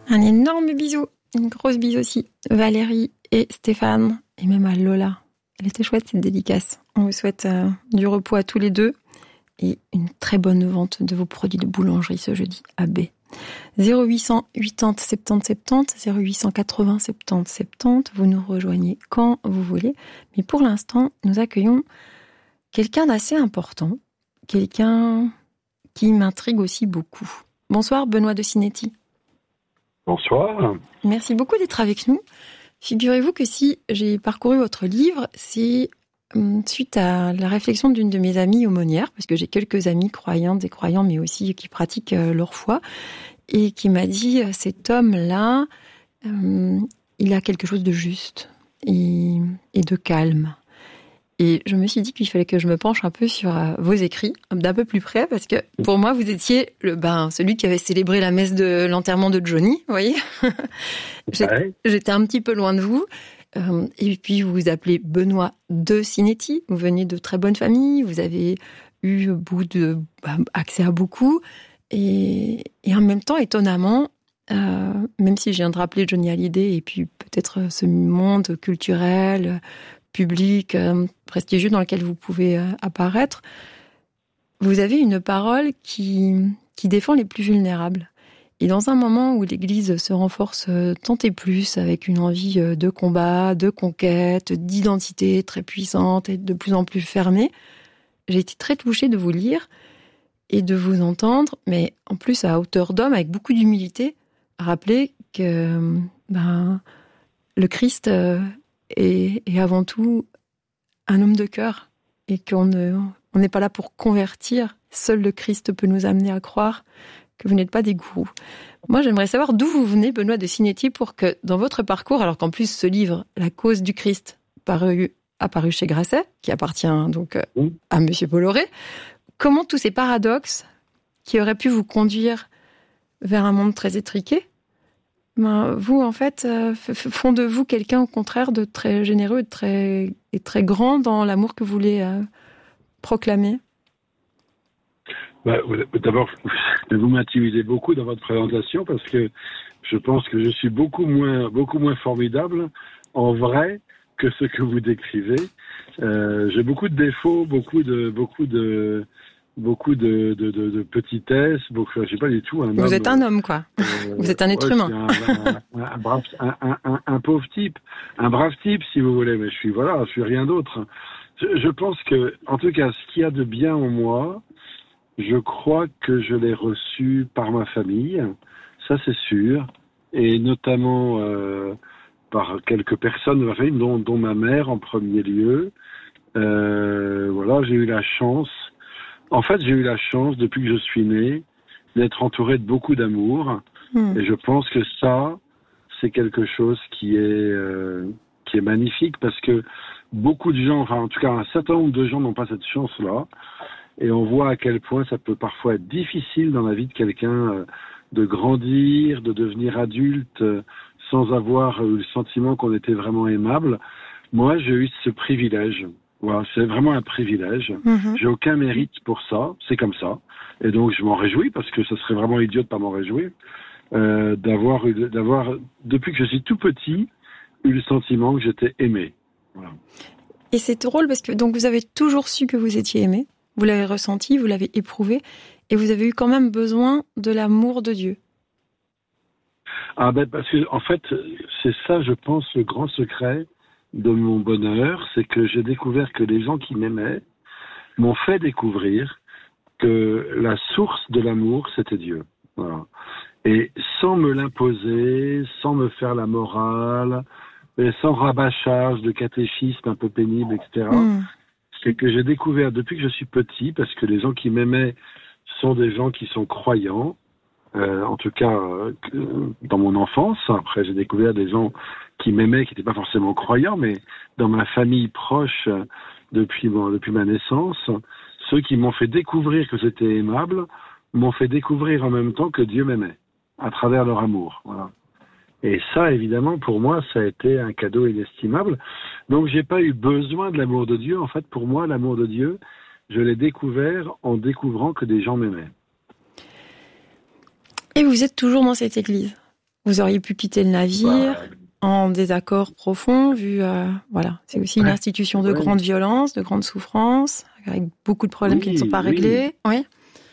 Un énorme bisou, une grosse bise aussi. Valérie et Stéphane, et même à Lola. Elle était chouette, cette dédicace. On vous souhaite du repos à tous les deux et une très bonne vente de vos produits de boulangerie ce jeudi à B. 0800 80 70 70, 0800 80 70 70. Vous nous rejoignez quand vous voulez. Mais pour l'instant, nous accueillons quelqu'un d'assez important. Quelqu'un qui m'intrigue aussi beaucoup. Bonsoir, Benoît de Sinetti. Bonsoir. Merci beaucoup d'être avec nous. Figurez-vous que si j'ai parcouru votre livre, c'est suite à la réflexion d'une de mes amies aumônières, parce que j'ai quelques amis croyantes et croyants, mais aussi qui pratiquent leur foi, et qui m'a dit, cet homme-là, il a quelque chose de juste et de calme. Et je me suis dit qu'il fallait que je me penche un peu sur vos écrits, d'un peu plus près, parce que pour moi, vous étiez celui qui avait célébré la messe de l'enterrement de Johnny, vous voyez. J'étais un petit peu loin de vous. Et puis, vous vous appelez Benoît de Sinetti. Vous venez de très bonnes familles. Vous avez eu accès à beaucoup. Et en même temps, étonnamment, même si je viens de rappeler Johnny Hallyday et puis peut-être ce monde culturel, public, prestigieux dans lequel vous pouvez apparaître, vous avez une parole qui défend les plus vulnérables. Et dans un moment où l'Église se renforce tant et plus, avec une envie de combat, de conquête, d'identité très puissante et de plus en plus fermée, j'ai été très touchée de vous lire et de vous entendre, mais en plus à hauteur d'homme, avec beaucoup d'humilité, rappeler que le Christ est avant tout un homme de cœur et qu'on n'est pas là pour convertir. Seul le Christ peut nous amener à croire que vous n'êtes pas des gourous. Moi, j'aimerais savoir d'où vous venez, Benoît de Sinetti, pour que dans votre parcours, alors qu'en plus ce livre, La cause du Christ, apparu chez Grasset, qui appartient donc à Monsieur Bolloré, comment tous ces paradoxes qui auraient pu vous conduire vers un monde très étriqué, vous, en fait, font de vous quelqu'un, au contraire, de très généreux et très grand dans l'amour que vous voulez proclamer? D'abord, vous m'intimidez beaucoup dans votre présentation parce que je pense que je suis beaucoup moins formidable en vrai que ce que vous décrivez. J'ai beaucoup de défauts, beaucoup de petitesse, je sais pas du tout. Vous êtes un homme, quoi. Vous êtes un être humain. Un pauvre type, un brave type, si vous voulez, mais je suis rien d'autre. Je pense que, en tout cas, ce qu'il y a de bien en moi, je crois que je l'ai reçu par ma famille, ça c'est sûr, et notamment par quelques personnes de ma famille, dont ma mère en premier lieu. J'ai eu la chance. En fait, j'ai eu la chance, depuis que je suis né, d'être entouré de beaucoup d'amour. Et je pense que ça, c'est quelque chose qui est magnifique parce que beaucoup de gens, en tout cas un certain nombre de gens n'ont pas cette chance-là. Et on voit à quel point ça peut parfois être difficile dans la vie de quelqu'un de grandir, de devenir adulte sans avoir eu le sentiment qu'on était vraiment aimable. Moi, j'ai eu ce privilège. Voilà, c'est vraiment un privilège. J'ai aucun mérite pour ça, c'est comme ça. Et donc je m'en réjouis parce que ce serait vraiment idiot de pas m'en réjouir. D'avoir, depuis que je suis tout petit, eu le sentiment que j'étais aimé. Voilà. Et c'est drôle parce que donc vous avez toujours su que vous étiez aimé, vous l'avez ressenti, vous l'avez éprouvé, et vous avez eu quand même besoin de l'amour de Dieu. Parce que en fait, c'est ça, je pense, le grand secret de mon bonheur, c'est que j'ai découvert que les gens qui m'aimaient m'ont fait découvrir que la source de l'amour, c'était Dieu. Voilà. Et sans me l'imposer, sans me faire la morale, et sans rabâchage de catéchisme un peu pénible, etc., c'est que j'ai découvert depuis que je suis petit, parce que les gens qui m'aimaient sont des gens qui sont croyants, en tout cas dans mon enfance. Après, j'ai découvert des gens qui m'aimaient, qui n'étaient pas forcément croyants, mais dans ma famille proche depuis ma naissance, ceux qui m'ont fait découvrir que c'était aimable m'ont fait découvrir en même temps que Dieu m'aimait, à travers leur amour. Voilà. Et ça, évidemment, pour moi, ça a été un cadeau inestimable. Donc, j'ai pas eu besoin de l'amour de Dieu. En fait, pour moi, l'amour de Dieu, je l'ai découvert en découvrant que des gens m'aimaient. Et vous êtes toujours dans cette église. Vous auriez pu quitter le navire en désaccord profond, vu, voilà, c'est aussi une institution de grande violence, de grande souffrance, avec beaucoup de problèmes qui ne sont pas réglés. Oui.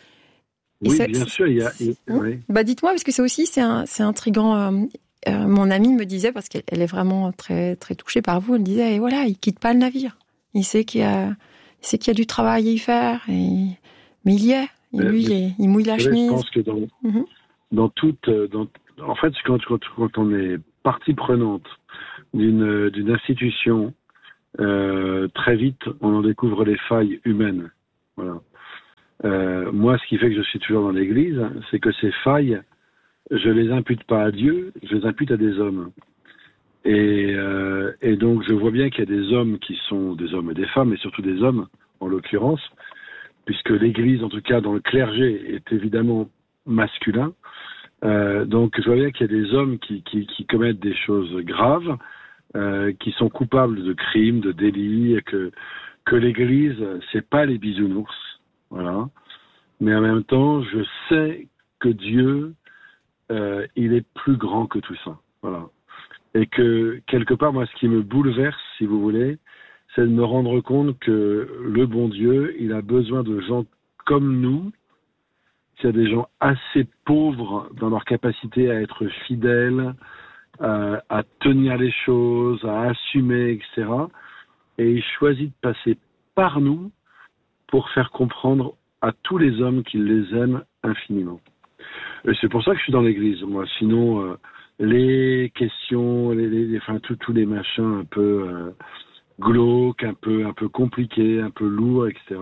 Oui, bien sûr, il y a. Oui. Bah, dites-moi, parce que c'est intriguant. Mon amie me disait, parce qu'elle est vraiment très, très touchée par vous, elle disait, et voilà, il quitte pas le navire. Il sait qu'il y a du travail à y faire, mais il y est. Et lui, il mouille la chemise. Je pense que dans toute, en fait, quand on est partie prenante d'une institution, très vite, on en découvre les failles humaines. Voilà. Moi, ce qui fait que je suis toujours dans l'Église, c'est que ces failles, je les impute pas à Dieu, je les impute à des hommes. Et donc, je vois bien qu'il y a des hommes qui sont des hommes et des femmes, et surtout des hommes, en l'occurrence, puisque l'Église, en tout cas dans le clergé, est évidemment masculin. Donc, je vois bien qu'il y a des hommes qui commettent des choses graves, qui sont coupables de crimes, de délits, et que l'Église, c'est pas les bisounours, voilà. Mais en même temps, je sais que Dieu, il est plus grand que tout ça, voilà. Et que quelque part, moi, ce qui me bouleverse, si vous voulez, c'est de me rendre compte que le bon Dieu, il a besoin de gens comme nous. Il y a des gens assez pauvres dans leur capacité à être fidèles, à tenir les choses, à assumer, etc. Et il choisit de passer par nous pour faire comprendre à tous les hommes qu'il les aime infiniment. Et c'est pour ça que je suis dans l'Église, moi. Sinon, les questions, tous les machins un peu glauques, un peu compliqués, un peu lourds, etc.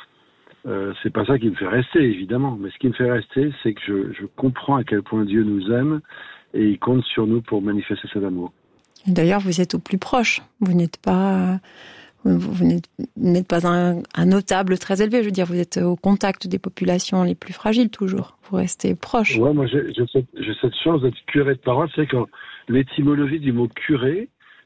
C'est pas ça qui me fait rester, évidemment. Mais ce qui me fait rester, c'est que je comprends à quel point Dieu nous aime et il compte sur nous pour manifester cet amour. D'ailleurs, vous êtes au plus proche. Vous n'êtes pas un notable très élevé. Je veux dire, vous êtes au contact des populations les plus fragiles toujours. Vous restez proche. Ouais, moi j'ai cette chance d'être curé de parole. C'est quand l'étymologie du mot curé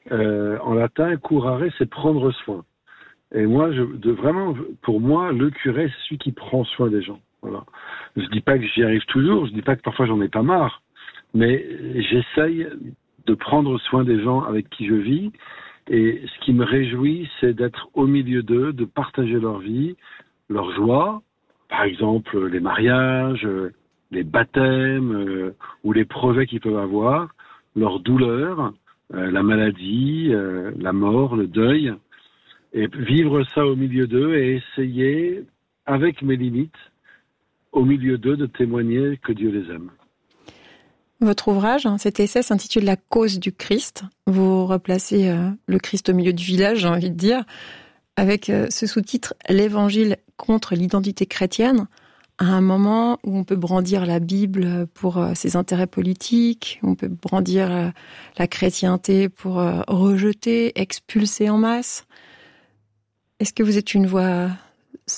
en latin, curare, c'est prendre soin. Et moi, vraiment, pour moi, le curé, c'est celui qui prend soin des gens. Voilà. Je dis pas que j'y arrive toujours, je dis pas que parfois j'en ai pas marre, mais j'essaye de prendre soin des gens avec qui je vis. Et ce qui me réjouit, c'est d'être au milieu d'eux, de partager leur vie, leur joie, par exemple les mariages, les baptêmes ou les projets qu'ils peuvent avoir, leur douleur, la maladie, la mort, le deuil. Et vivre ça au milieu d'eux et essayer, avec mes limites, au milieu d'eux, de témoigner que Dieu les aime. Votre ouvrage, cet essai, s'intitule « La cause du Christ ». Vous replacez le Christ au milieu du village, j'ai envie de dire, avec ce sous-titre « L'Évangile contre l'identité chrétienne », à un moment où on peut brandir la Bible pour ses intérêts politiques, on peut brandir la chrétienté pour rejeter, expulser en masse. Est-ce que vous êtes une voix solitaire ?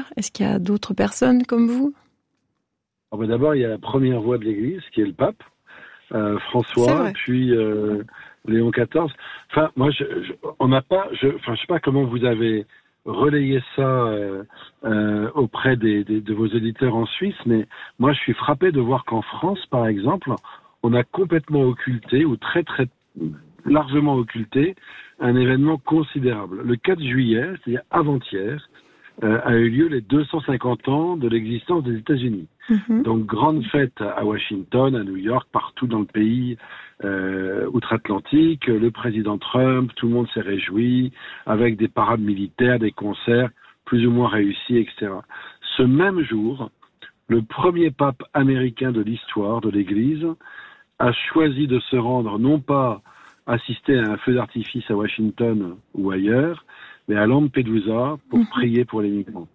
Est-ce qu'il y a d'autres personnes comme vous ? D'abord, il y a la première voix de l'Église, qui est le pape, François, puis Léon XIV. Enfin, moi, on n'a pas... je sais pas comment vous avez relayé ça auprès de vos éditeurs en Suisse, mais moi, je suis frappé de voir qu'en France, par exemple, on a complètement occulté, ou très, très largement occulté, un événement considérable. Le 4 juillet, c'est-à-dire avant-hier, a eu lieu les 250 ans de l'existence des États-Unis. Mmh. Donc, grande fête à Washington, à New York, partout dans le pays outre-Atlantique. Le président Trump, tout le monde s'est réjoui, avec des parades militaires, des concerts plus ou moins réussis, etc. Ce même jour, le premier pape américain de l'histoire de l'Église a choisi de se rendre, non pas assister à un feu d'artifice à Washington ou ailleurs, mais à Lampedusa pour prier pour les migrants.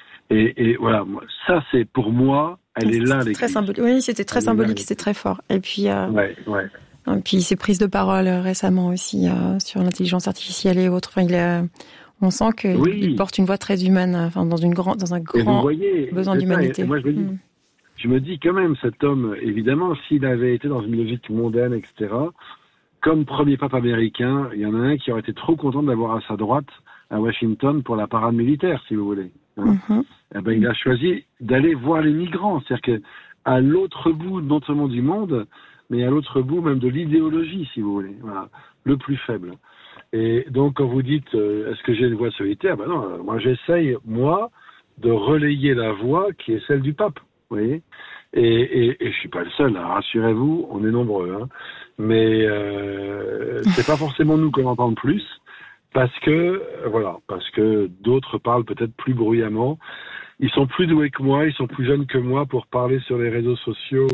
Et voilà, ça c'est pour moi, elle est là l'Église. Très symbolique. Oui, c'était très symbolique, c'était très fort. Et puis, ouais. Et puis ses prises de parole récemment aussi sur l'intelligence artificielle et autres. Enfin, on sent qu'il porte une voix très humaine, enfin dans un grand besoin d'humanité. Et moi je me dis quand même, cet homme, évidemment, s'il avait été dans une logique mondaine, etc. Comme premier pape américain, il y en a un qui aurait été trop content d'avoir à sa droite à Washington pour la parade militaire, si vous voulez. Hein. Mm-hmm. Eh ben, il a choisi d'aller voir les migrants. C'est-à-dire que à l'autre bout, non seulement du monde, mais à l'autre bout même de l'idéologie, si vous voulez. Voilà, le plus faible. Et donc, quand vous dites, est-ce que j'ai une voix solitaire? Ben non, moi j'essaye, moi, de relayer la voix qui est celle du pape, vous voyez. Et je suis pas le seul, hein, rassurez-vous, on est nombreux, hein. Mais c'est pas forcément nous qu'on entend le plus, parce que d'autres parlent peut-être plus bruyamment. Ils sont plus doués que moi, ils sont plus jeunes que moi pour parler sur les réseaux sociaux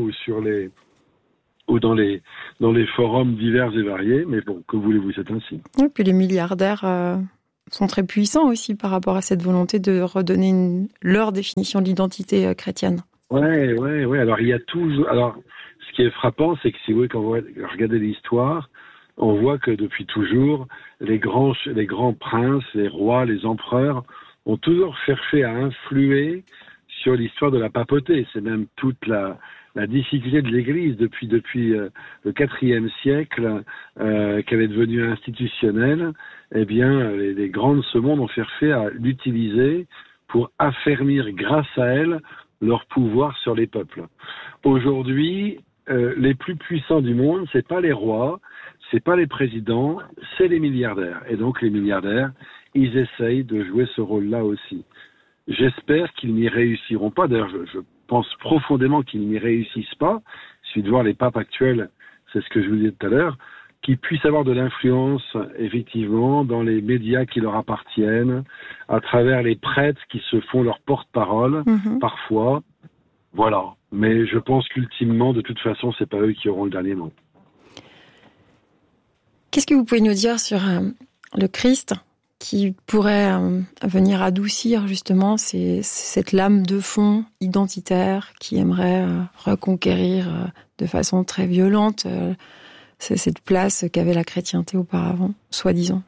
ou dans les forums divers et variés. Mais bon, que voulez-vous, c'est ainsi. Et puis les milliardaires sont très puissants aussi par rapport à cette volonté de redonner leur définition de l'identité chrétienne. Ouais. Alors, il y a toujours. Alors, ce qui est frappant, c'est que si vous voulez, quand vous regardez l'histoire, on voit que depuis toujours, les grands princes, les rois, les empereurs ont toujours cherché à influer sur l'histoire de la papauté. C'est même toute la difficulté de l'Église depuis le IVe siècle, qu'elle est devenue institutionnelle. Eh bien, les grands de ce monde ont cherché à l'utiliser pour affermir, grâce à elle, leur pouvoir sur les peuples. Aujourd'hui, les plus puissants du monde, c'est pas les rois, c'est pas les présidents, c'est les milliardaires. Et donc les milliardaires, ils essayent de jouer ce rôle-là aussi. J'espère qu'ils n'y réussiront pas. D'ailleurs, je pense profondément qu'ils n'y réussissent pas. Il suffit de voir les papes actuels, c'est ce que je vous disais tout à l'heure, qui puissent avoir de l'influence, effectivement, dans les médias qui leur appartiennent, à travers les prêtres qui se font leur porte-parole, parfois. Voilà. Mais je pense qu'ultimement, de toute façon, c'est pas eux qui auront le dernier mot. Qu'est-ce que vous pouvez nous dire sur le Christ qui pourrait venir adoucir justement cette lame de fond identitaire qui aimerait reconquérir de façon très violente cette place qu'avait la chrétienté auparavant, soi-disant?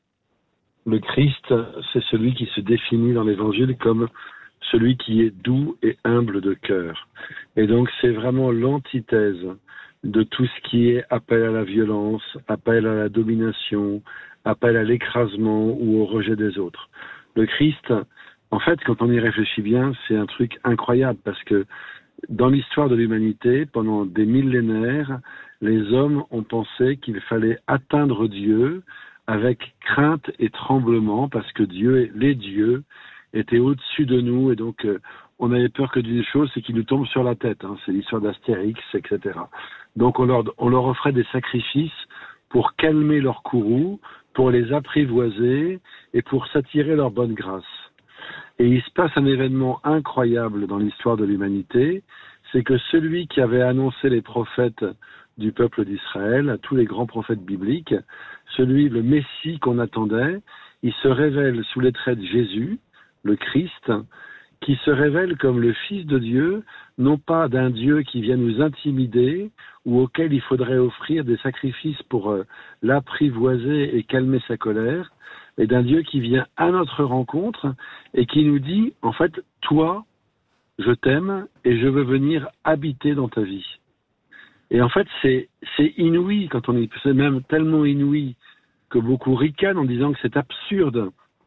Le Christ, c'est celui qui se définit dans l'Évangile comme celui qui est doux et humble de cœur. Et donc c'est vraiment l'antithèse de tout ce qui est appel à la violence, appel à la domination, appel à l'écrasement ou au rejet des autres. Le Christ, en fait, quand on y réfléchit bien, c'est un truc incroyable parce que dans l'histoire de l'humanité, pendant des millénaires, les hommes ont pensé qu'il fallait atteindre Dieu avec crainte et tremblement parce que les dieux étaient au-dessus de nous et donc on avait peur que d'une chose, c'est qu'ils nous tombent sur la tête. Hein. C'est l'histoire d'Astérix, etc. Donc on leur offrait des sacrifices pour calmer leur courroux, pour les apprivoiser et pour s'attirer leur bonne grâce. Et il se passe un événement incroyable dans l'histoire de l'humanité, c'est que celui qui avait annoncé les prophètes du peuple d'Israël, tous les grands prophètes bibliques, le Messie qu'on attendait, il se révèle sous les traits de Jésus, le Christ, qui se révèle comme le Fils de Dieu, non pas d'un Dieu qui vient nous intimider ou auquel il faudrait offrir des sacrifices pour l'apprivoiser et calmer sa colère, mais d'un Dieu qui vient à notre rencontre et qui nous dit, en fait, toi, je t'aime et je veux venir habiter dans ta vie. Et en fait, c'est inouï, c'est même tellement inouï que beaucoup ricanent en disant que c'est absurde.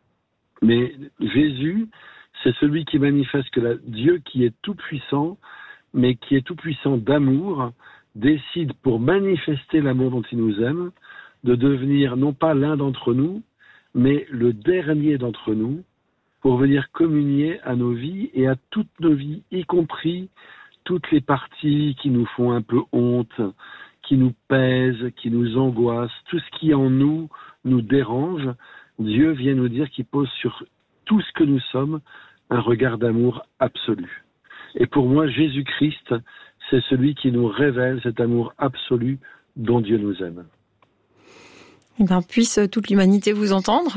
Mais Jésus, c'est celui qui manifeste que Dieu qui est tout-puissant, mais qui est tout-puissant d'amour, décide pour manifester l'amour dont il nous aime, de devenir non pas l'un d'entre nous, mais le dernier d'entre nous, pour venir communier à nos vies et à toutes nos vies, y compris toutes les parties qui nous font un peu honte, qui nous pèsent, qui nous angoissent, tout ce qui en nous dérange. Dieu vient nous dire qu'il pose sur tout ce que nous sommes un regard d'amour absolu. Et pour moi, Jésus-Christ, c'est celui qui nous révèle cet amour absolu dont Dieu nous aime. Eh bien, puisse toute l'humanité vous entendre.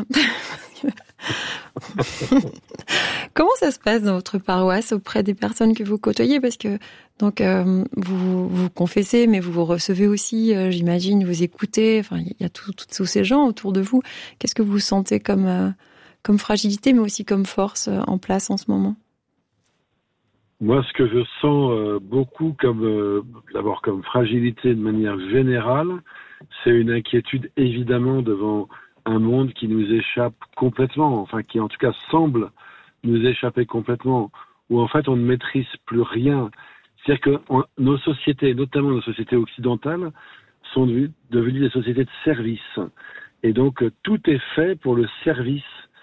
Comment ça se passe dans votre paroisse auprès des personnes que vous côtoyez? Parce que donc vous confessez, mais vous recevez aussi, j'imagine, vous écoutez. Enfin, il y a tous ces gens autour de vous. Qu'est-ce que vous sentez comme fragilité, mais aussi comme force en place en ce moment? Moi, ce que je sens beaucoup d'abord comme fragilité de manière générale, c'est une inquiétude évidemment devant un monde qui nous échappe complètement, enfin qui en tout cas semble nous échapper complètement, où en fait on ne maîtrise plus rien. C'est-à-dire que nos sociétés, notamment nos sociétés occidentales, sont devenues des sociétés de service. Et donc, tout est fait pour le service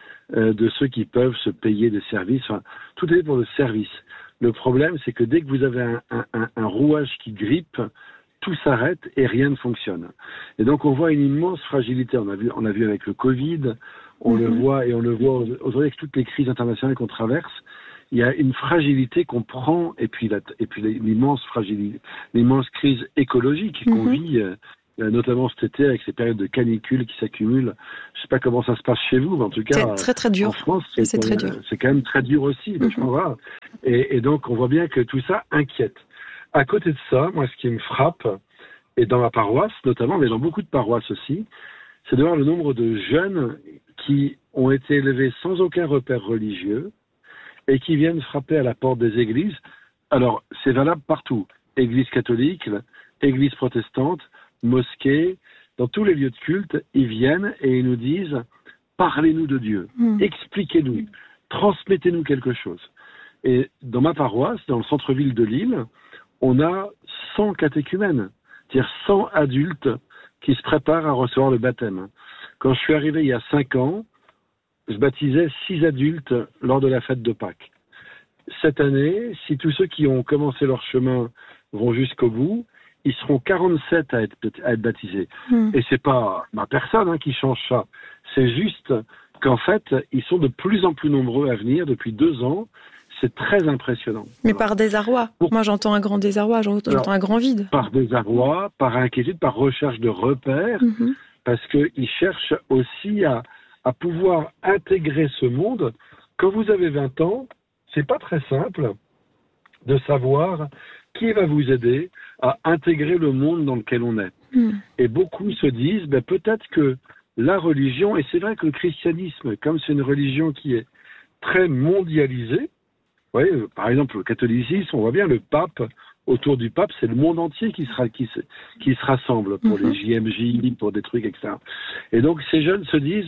de ceux qui peuvent se payer des services. Enfin, tout est fait pour le service. Le problème, c'est que dès que vous avez un rouage qui grippe, tout s'arrête et rien ne fonctionne. Et donc, on voit une immense fragilité. On a vu avec le Covid, on le voit aujourd'hui avec toutes les crises internationales qu'on traverse. Il y a une fragilité qu'on prend, et puis l'immense fragilité, l'immense crise écologique qu'on vit, notamment cet été avec ces périodes de canicule qui s'accumulent. Je sais pas comment ça se passe chez vous, mais en tout cas, c'est très très dur. En France, c'est très dur. C'est quand même très dur aussi. Voilà. Et donc, on voit bien que tout ça inquiète. À côté de ça, moi, ce qui me frappe, et dans ma paroisse notamment, mais dans beaucoup de paroisses aussi, c'est de voir le nombre de jeunes qui ont été élevés sans aucun repère religieux et qui viennent frapper à la porte des églises. Alors, c'est valable partout. Église catholique, église protestante, mosquée, dans tous les lieux de culte, ils viennent et ils nous disent « Parlez-nous de Dieu, expliquez-nous, transmettez-nous quelque chose ». Et dans ma paroisse, dans le centre-ville de Lille, on a 100 catéchumènes, c'est-à-dire 100 adultes qui se préparent à recevoir le baptême. Quand je suis arrivé il y a 5 ans, je baptisais 6 adultes lors de la fête de Pâques. Cette année, si tous ceux qui ont commencé leur chemin vont jusqu'au bout, ils seront 47 à être baptisés. Et c'est pas ma personne qui change ça. C'est juste qu'en fait, ils sont de plus en plus nombreux à venir depuis 2 ans. C'est très impressionnant. Mais par désarroi. Moi, j'entends un grand désarroi, j'entends un grand vide. Par désarroi, par inquiétude, par recherche de repères, parce qu'ils cherchent aussi à pouvoir intégrer ce monde. Quand vous avez 20 ans, c'est pas très simple de savoir qui va vous aider à intégrer le monde dans lequel on est. Et beaucoup se disent, peut-être que la religion, et c'est vrai que le christianisme, comme c'est une religion qui est très mondialisée, par exemple, le catholicisme, on voit bien le pape, autour du pape, c'est le monde entier qui se rassemble pour les JMJ, pour des trucs, etc. Et donc, ces jeunes se disent,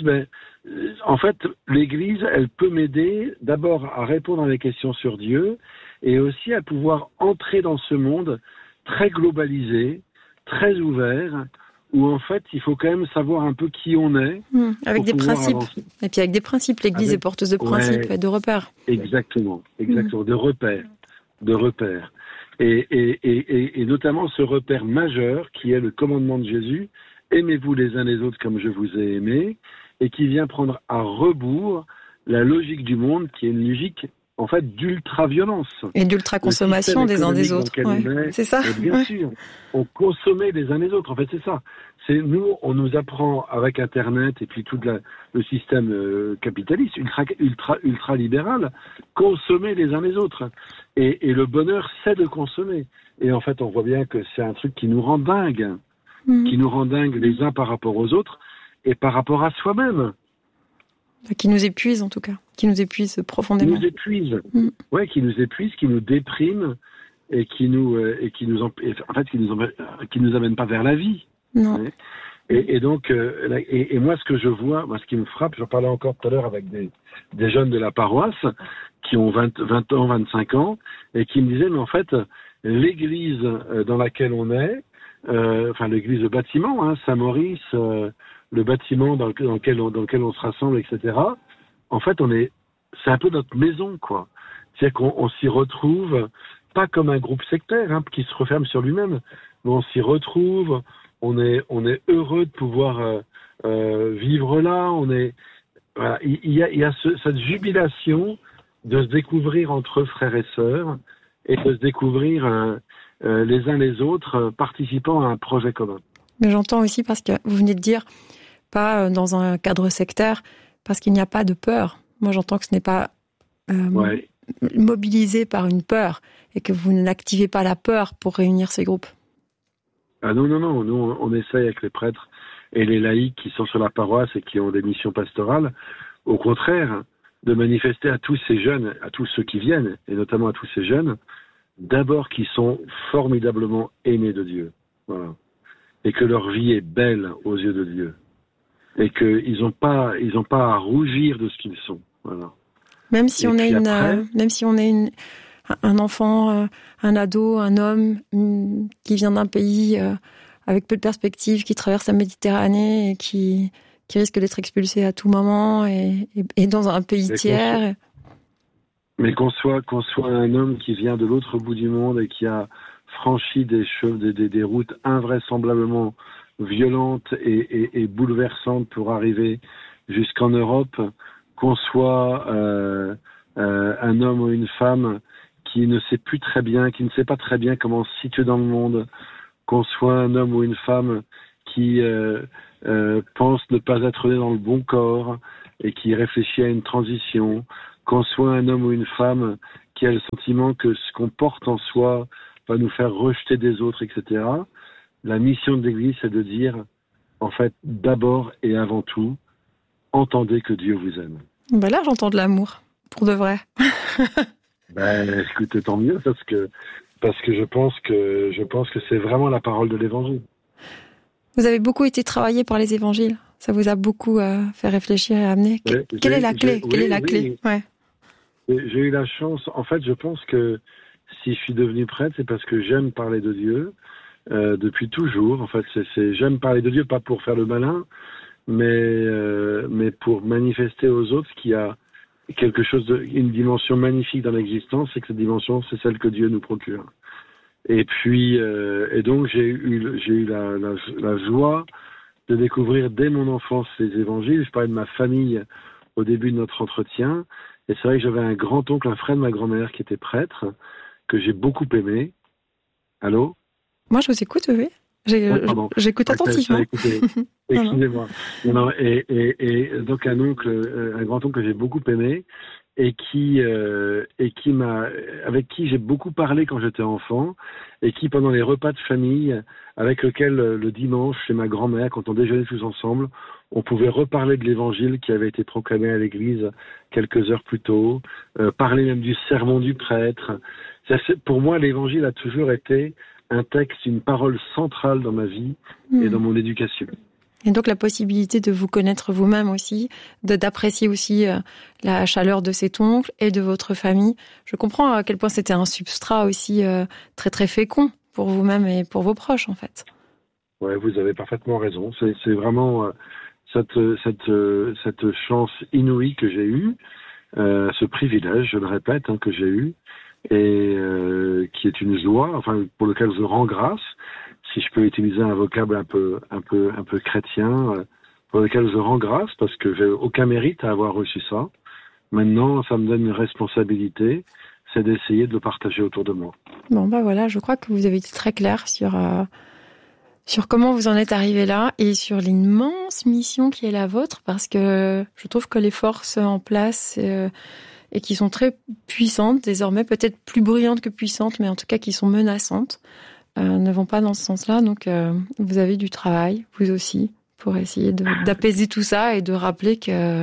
en fait, l'Église, elle peut m'aider d'abord à répondre à des questions sur Dieu et aussi à pouvoir entrer dans ce monde très globalisé, très ouvert, où en fait, il faut quand même savoir un peu qui on est. Avec des principes. Avancer. Et puis avec des principes, l'Église est porteuse de principes et de repères. Exactement, de repères. Et notamment ce repère majeur qui est le commandement de Jésus, aimez-vous les uns les autres comme je vous ai aimé, et qui vient prendre à rebours la logique du monde qui est une logique en fait d'ultra-violence. Et d'ultra-consommation des uns des autres. C'est ça. Et bien sûr, on consommait les uns les autres. En fait, c'est ça. On nous apprend avec Internet et puis tout le système capitaliste, ultra libéral, consommer les uns les autres. Et le bonheur, c'est de consommer. Et en fait, on voit bien que c'est un truc qui nous rend dingue, qui nous rend dingue les uns par rapport aux autres et par rapport à soi-même. Qui nous épuise en tout cas, qui nous épuise profondément. Qui nous épuise, qui nous épuise, qui nous déprime et qui nous amène pas vers la vie. Non. Et donc, moi ce que je vois, ce qui me frappe, j'en parlais encore tout à l'heure avec des jeunes de la paroisse qui ont 20 ans, 25 ans, et qui me disaient, mais en fait, l'église dans laquelle on est, l'église de bâtiment, Saint-Maurice, le bâtiment dans lequel on se rassemble, etc. En fait, c'est un peu notre maison, quoi. C'est-à-dire qu'on s'y retrouve, pas comme un groupe sectaire, qui se referme sur lui-même, mais on s'y retrouve, on est heureux de pouvoir vivre là, il y a cette jubilation de se découvrir entre frères et sœurs, et de se découvrir les uns les autres, participant à un projet commun. Mais j'entends aussi, parce que vous venez de dire, pas dans un cadre sectaire, parce qu'il n'y a pas de peur. Moi, j'entends que ce n'est pas mobilisé par une peur, et que vous n'activez pas la peur pour réunir ces groupes. Ah non, nous, on essaye avec les prêtres et les laïcs qui sont sur la paroisse et qui ont des missions pastorales, au contraire, de manifester à tous ces jeunes, à tous ceux qui viennent, et notamment à tous ces jeunes, d'abord qu'ils sont formidablement aimés de Dieu. Voilà. Et que leur vie est belle aux yeux de Dieu. Et qu'ils n'ont pas à rougir de ce qu'ils sont. Voilà. Même si on a un enfant, un ado, un homme qui vient d'un pays avec peu de perspectives, qui traverse la Méditerranée et qui risque d'être expulsé à tout moment et dans un pays tiers. Mais qu'on soit un homme qui vient de l'autre bout du monde et qui a franchi des routes invraisemblablement violentes et bouleversantes pour arriver jusqu'en Europe, qu'on soit un homme ou une femme qui ne sait pas très bien comment se situer dans le monde, qu'on soit un homme ou une femme qui pense ne pas être né dans le bon corps et qui réfléchit à une transition, qu'on soit un homme ou une femme qui a le sentiment que ce qu'on porte en soi va nous faire rejeter des autres, etc. La mission de l'Église, c'est de dire, en fait, d'abord et avant tout, entendez que Dieu vous aime. Ben là, j'entends de l'amour, pour de vrai. Écoutez, tant mieux, parce que je pense que c'est vraiment la parole de l'Évangile. Vous avez beaucoup été travaillé par les évangiles. Ça vous a beaucoup fait réfléchir et amener. Quelle est la clé ? Ouais. J'ai eu la chance. En fait, je pense que si je suis devenu prêtre, c'est parce que j'aime parler de Dieu depuis toujours. En fait, j'aime parler de Dieu, pas pour faire le malin, mais pour manifester aux autres qu'il y a quelque chose une dimension magnifique dans l'existence, et que cette dimension, c'est celle que Dieu nous procure. Et puis, et donc j'ai eu la joie de découvrir dès mon enfance les évangiles. Je parlais de ma famille au début de notre entretien, et c'est vrai que j'avais un grand-oncle, un frère de ma grand-mère qui était prêtre, que j'ai beaucoup aimé. Allô ? Moi, je vous écoute, oui. J'écoute attentivement. Excusez-moi. Non, et donc un grand-oncle que j'ai beaucoup aimé, avec qui j'ai beaucoup parlé quand j'étais enfant, et qui, pendant les repas de famille, avec lequel le dimanche, chez ma grand-mère, quand on déjeunait tous ensemble, on pouvait reparler de l'évangile qui avait été proclamé à l'église quelques heures plus tôt, parler même du sermon du prêtre. Pour moi, l'évangile a toujours été un texte, une parole centrale dans ma vie et dans mon éducation. Et donc la possibilité de vous connaître vous-même aussi, d'apprécier aussi la chaleur de cet oncle et de votre famille. Je comprends à quel point c'était un substrat aussi très très fécond pour vous-même et pour vos proches en fait. Ouais, vous avez parfaitement raison. C'est vraiment cette chance inouïe que j'ai eue, ce privilège, je le répète, que j'ai eu, et qui est une joie, enfin pour lequel je rends grâce, si je peux utiliser un vocable un peu chrétien, pour lequel je rends grâce parce que j'ai aucun mérite à avoir reçu ça. Maintenant, ça me donne une responsabilité, c'est d'essayer de le partager autour de moi. Bon voilà, je crois que vous avez été très clair sur comment vous en êtes arrivé là et sur l'immense mission qui est la vôtre, parce que je trouve que les forces en place et qui sont très puissantes désormais, peut-être plus brillantes que puissantes, mais en tout cas qui sont menaçantes, ne vont pas dans ce sens-là. Donc vous avez du travail, vous aussi, pour essayer d'apaiser tout ça et de rappeler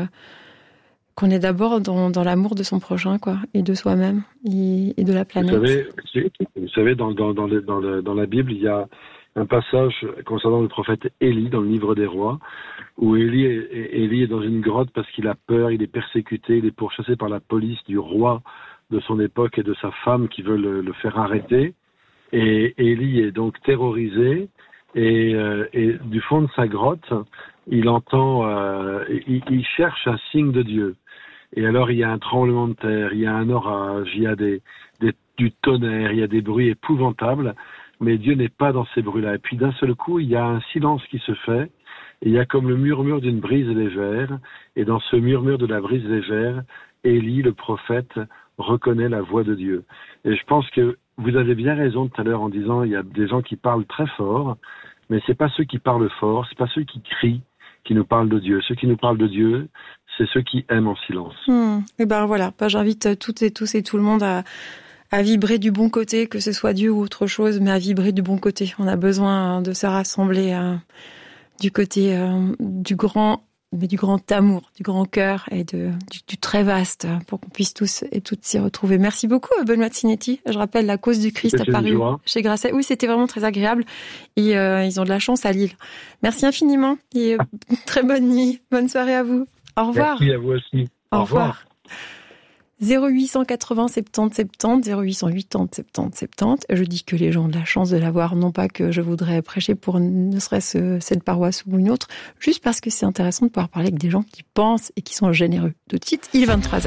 qu'on est d'abord dans l'amour de son prochain, quoi, et de soi-même et de la planète. Vous savez, dans la Bible, il y a un passage concernant le prophète Élie dans le livre des rois, où Élie est dans une grotte parce qu'il a peur, il est persécuté, il est pourchassé par la police du roi de son époque et de sa femme qui veulent le faire arrêter. Et Élie est donc terrorisé et du fond de sa grotte, il entend, il cherche un signe de Dieu. Et alors il y a un tremblement de terre, il y a un orage, il y a du tonnerre, il y a des bruits épouvantables, mais Dieu n'est pas dans ces bruits-là. Et puis d'un seul coup, il y a un silence qui se fait, et il y a comme le murmure d'une brise légère, et dans ce murmure de la brise légère, Élie, le prophète, reconnaît la voix de Dieu. Et je pense que vous avez bien raison tout à l'heure en disant il y a des gens qui parlent très fort, mais c'est pas ceux qui parlent fort, c'est pas ceux qui crient qui nous parlent de Dieu. Ceux qui nous parlent de Dieu, c'est ceux qui aiment en silence. Et voilà, j'invite toutes et tous et tout le monde à vibrer du bon côté, que ce soit Dieu ou autre chose, mais à vibrer du bon côté. On a besoin de se rassembler du côté du grand amour, du grand cœur et du très vaste, pour qu'on puisse tous et toutes s'y retrouver. Merci beaucoup, Benoît Sinetti. Je rappelle, La cause du Christ a paru chez Grasset. Oui, c'était vraiment très agréable. Et ils ont de la chance à Lille. Merci infiniment et très bonne nuit. Bonne soirée à vous. Au revoir. Merci à vous aussi. Au revoir. 0880 70 70, 0880 70 70. Je dis que les gens ont de la chance de l'avoir, non pas que je voudrais prêcher pour ne serait-ce cette paroisse ou une autre, juste parce que c'est intéressant de pouvoir parler avec des gens qui pensent et qui sont généreux. Tout de suite, il est 23h.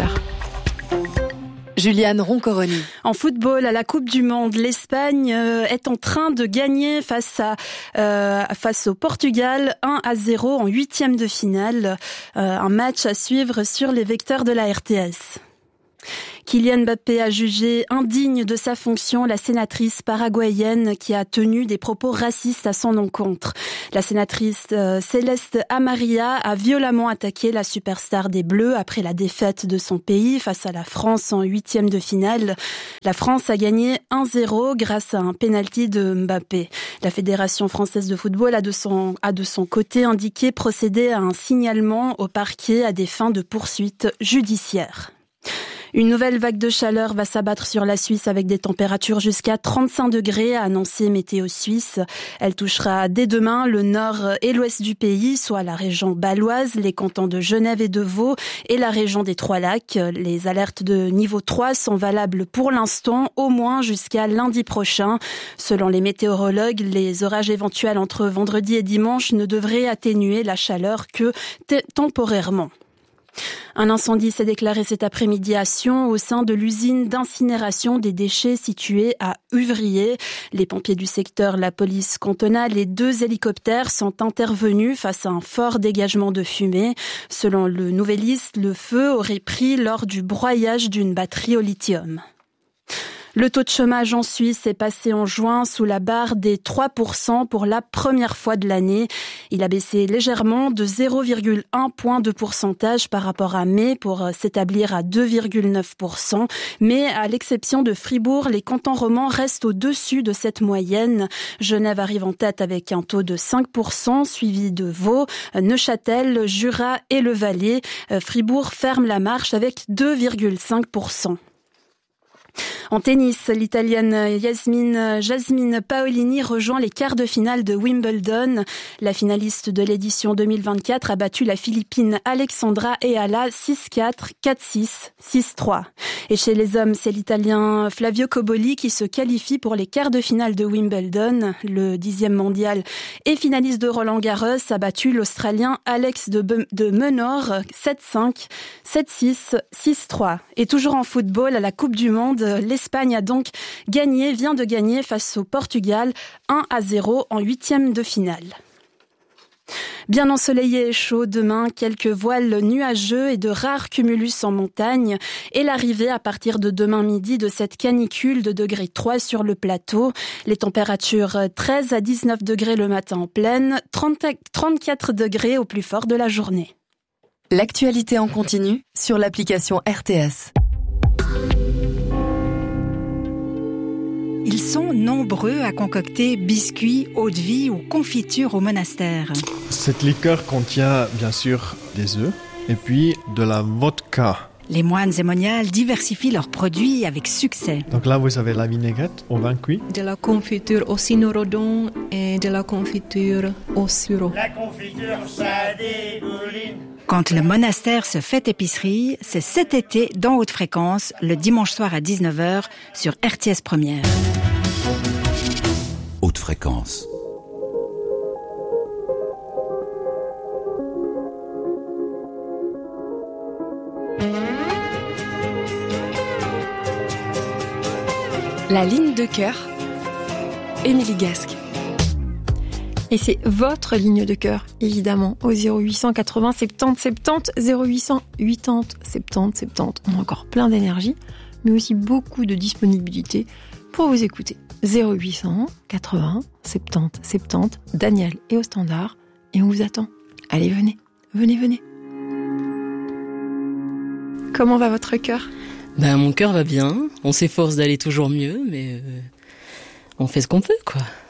Juliane Roncoroni. En football, à la Coupe du Monde, l'Espagne est en train de gagner face au Portugal 1-0 en 8e de finale. Un match à suivre sur les vecteurs de la RTS. Kylian Mbappé a jugé indigne de sa fonction la sénatrice paraguayenne qui a tenu des propos racistes à son encontre. La sénatrice Céleste Amaria a violemment attaqué la superstar des Bleus après la défaite de son pays face à la France en 8e de finale. La France a gagné 1-0 grâce à un penalty de Mbappé. La Fédération française de football a de son côté indiqué procéder à un signalement au parquet à des fins de poursuite judiciaire. Une nouvelle vague de chaleur va s'abattre sur la Suisse avec des températures jusqu'à 35 degrés, a annoncé Météo Suisse. Elle touchera dès demain le nord et l'ouest du pays, soit la région bâloise, les cantons de Genève et de Vaud et la région des Trois-Lacs. Les alertes de niveau 3 sont valables pour l'instant, au moins jusqu'à lundi prochain. Selon les météorologues, les orages éventuels entre vendredi et dimanche ne devraient atténuer la chaleur que temporairement. Un incendie s'est déclaré cet après-midi à Sion au sein de l'usine d'incinération des déchets située à Uvrier. Les pompiers du secteur, la police cantonale et 2 hélicoptères sont intervenus face à un fort dégagement de fumée. Selon le Nouvelliste, le feu aurait pris lors du broyage d'une batterie au lithium. Le taux de chômage en Suisse est passé en juin sous la barre des 3% pour la première fois de l'année. Il a baissé légèrement de 0,1 point de pourcentage par rapport à mai pour s'établir à 2,9%. Mais à l'exception de Fribourg, les cantons romans restent au-dessus de cette moyenne. Genève arrive en tête avec un taux de 5%, suivi de Vaud, Neuchâtel, Jura et le Valais. Fribourg ferme la marche avec 2,5%. En tennis, l'Italienne Jasmine Paolini rejoint les quarts de finale de Wimbledon. La finaliste de l'édition 2024 a battu la Philippine Alexandra Eala 6-4, 4-6, 6-3. Et chez les hommes, c'est l'Italien Flavio Cobolli qui se qualifie pour les quarts de finale de Wimbledon. Le 10e mondial et finaliste de Roland-Garros a battu l'Australien Alex de Menor 7-5, 7-6, 6-3. Et toujours en football, à la Coupe du Monde, l'Espagne vient de gagner face au Portugal 1-0 en 8e de finale. Bien ensoleillé et chaud demain, quelques voiles nuageux et de rares cumulus en montagne et l'arrivée à partir de demain midi de cette canicule de degré 3 sur le plateau. Les températures 13 à 19 degrés le matin en plaine, 34 degrés au plus fort de la journée. L'actualité en continu sur l'application RTS. Ils sont nombreux à concocter biscuits, eau-de-vie ou confitures au monastère. Cette liqueur contient bien sûr des œufs et puis de la vodka. Les moines et moniales diversifient leurs produits avec succès. Donc là, vous avez la vinaigrette au vin cuit. De la confiture au cynorhodon et de la confiture au sirop. La confiture, ça dégouline. Quand le monastère se fait épicerie, c'est cet été dans Haute Fréquence, le dimanche soir à 19h sur RTS Première. Haute Fréquence. La ligne de cœur, Émilie Gasque. Et c'est votre ligne de cœur, évidemment, au 0880 70 70, 0800 80 70 70. On a encore plein d'énergie, mais aussi beaucoup de disponibilité pour vous écouter. 0800 80 70 70, Daniel est au standard, et on vous attend. Allez, venez. Comment va votre cœur ? Mon cœur va bien, on s'efforce d'aller toujours mieux, mais on fait ce qu'on peut, quoi.